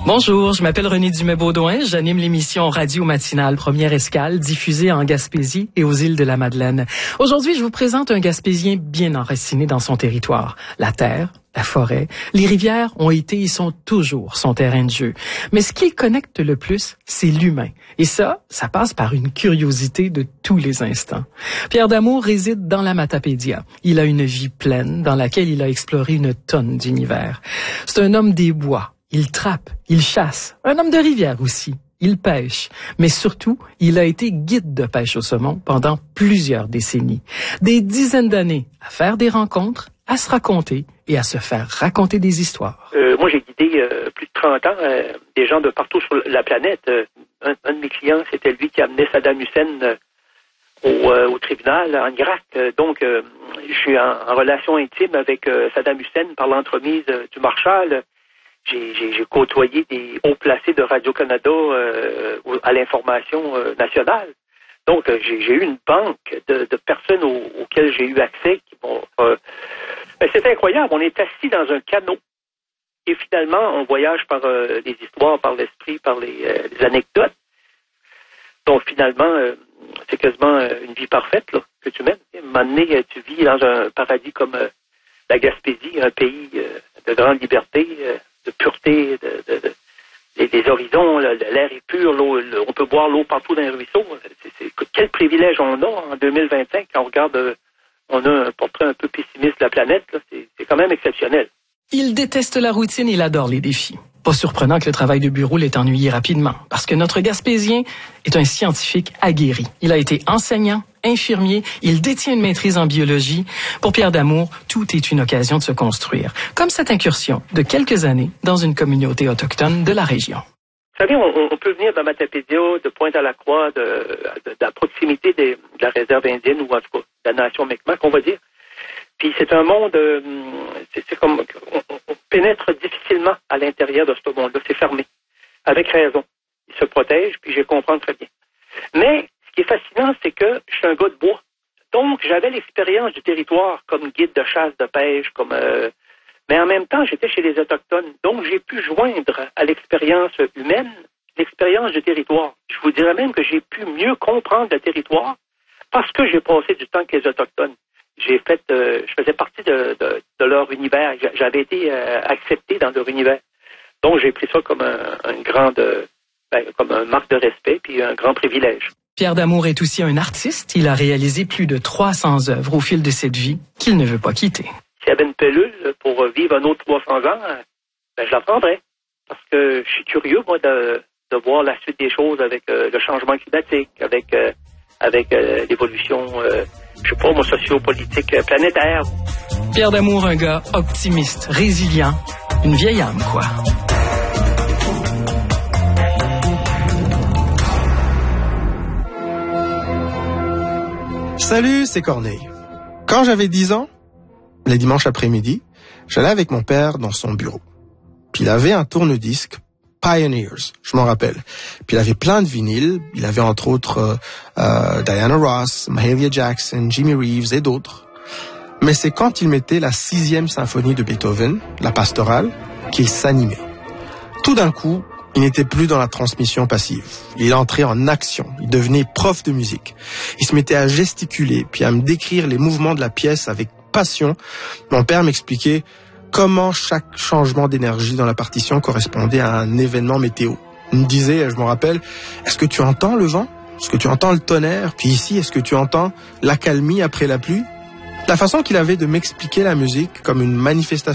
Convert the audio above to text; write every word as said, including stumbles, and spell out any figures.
Bonjour, je m'appelle René Dumais-Baudouin, j'anime l'émission Radio Matinale Première Escale, diffusée en Gaspésie et aux îles de la Madeleine. Aujourd'hui, je vous présente un Gaspésien bien enraciné dans son territoire. La terre, la forêt, les rivières ont été et sont toujours son terrain de jeu. Mais ce qui le connecte le plus, c'est l'humain. Et ça, ça passe par une curiosité de tous les instants. Pierre Damour réside dans la Matapédia. Il a une vie pleine dans laquelle il a exploré une tonne d'univers. C'est un homme des bois. Il trappe, il chasse, un homme de rivière aussi. Il pêche, mais surtout, il a été guide de pêche au saumon pendant plusieurs décennies. Des dizaines d'années à faire des rencontres, à se raconter et à se faire raconter des histoires. Euh, moi, j'ai guidé euh, plus de trente ans euh, des gens de partout sur la planète. Euh, un, un de mes clients, c'était lui qui amenait Saddam Hussein euh, au, euh, au tribunal en Irak. Euh, donc, euh, je suis en, en relation intime avec euh, Saddam Hussein par l'entremise euh, du Marshal. J'ai, j'ai, j'ai côtoyé des hauts placés de Radio-Canada euh, à l'information euh, nationale. Donc, euh, j'ai, j'ai eu une banque de, de personnes aux, auxquelles j'ai eu accès. Qui m'ont, euh, ben, c'est incroyable. On est assis dans un canot et finalement, on voyage par euh, les histoires, par l'esprit, par les, euh, les anecdotes. Donc, finalement, euh, c'est quasiment euh, une vie parfaite là, que tu mènes. À un moment donné, tu vis dans un paradis comme euh, la Gaspésie, un pays euh, de grande liberté, euh, de pureté, de, de, de, les, les horizons, le, l'air est pur, l'eau, le, on peut boire l'eau partout dans les ruisseaux. C'est, c'est, quel privilège on a en deux mille vingt-cinq quand on regarde, euh, on a un portrait un peu pessimiste de la planète, là, c'est, c'est quand même exceptionnel. Il déteste la routine et il adore les défis. Pas surprenant que le travail de bureau l'ait ennuyé rapidement, parce que notre Gaspésien est un scientifique aguerri. Il a été enseignant, infirmier, il détient une maîtrise en biologie. Pour Pierre Damour, tout est une occasion de se construire, comme cette incursion de quelques années dans une communauté autochtone de la région. Vous savez, on, on peut venir de Matapédia, de Pointe-à-la-Croix, de, de, de la proximité des, de la réserve indienne, ou en tout cas de la nation Mi'kmaq, on va dire. Puis c'est un monde, euh, c'est, c'est comme, on, on pénètre difficilement à l'intérieur de ce monde-là, c'est fermé. Avec raison. Il se protège, puis je comprends très bien. Mais ce qui est fascinant, c'est que je suis un gars de bois. Donc, j'avais l'expérience du territoire comme guide de chasse, de pêche, comme... Euh, mais en même temps, j'étais chez les Autochtones. Donc, j'ai pu joindre à l'expérience humaine l'expérience du territoire. Je vous dirais même que j'ai pu mieux comprendre le territoire parce que j'ai passé du temps avec les Autochtones. J'ai fait... Euh, je faisais partie de, de, de leur univers. J'avais été euh, accepté dans leur univers. Donc, j'ai pris ça comme un, un grand... Euh, ben, comme un marque de respect puis un grand privilège. Pierre Damour est aussi un artiste. Il a réalisé plus de trois cents œuvres au fil de cette vie qu'il ne veut pas quitter. S'il y avait une pilule pour vivre un autre trois cents ans, ben, je la prendrais. Parce que je suis curieux, moi, de, de voir la suite des choses avec euh, le changement climatique, avec, euh, avec euh, l'évolution, euh, je sais pas, moi, sociopolitique euh, planétaire. Pierre Damour, un gars optimiste, résilient, une vieille âme, quoi. Salut, c'est Corneille. Quand j'avais dix ans, les dimanches après-midi, j'allais avec mon père dans son bureau. Puis il avait un tourne-disque Pioneers, je m'en rappelle. Puis il avait plein de vinyles. Il avait entre autres euh, euh, Diana Ross, Mahalia Jackson, Jimmy Reeves et d'autres. Mais c'est quand il mettait la sixième symphonie de Beethoven, la pastorale, qu'il s'animait. Tout d'un coup, il n'était plus dans la transmission passive. Il entrait en action. Il devenait prof de musique. Il se mettait à gesticuler, puis à me décrire les mouvements de la pièce avec passion. Mon père m'expliquait comment chaque changement d'énergie dans la partition correspondait à un événement météo. Il me disait, je me rappelle, est-ce que tu entends le vent? Est-ce que tu entends le tonnerre? Puis ici, est-ce que tu entends l'accalmie après la pluie? La façon qu'il avait de m'expliquer la musique comme une manifestation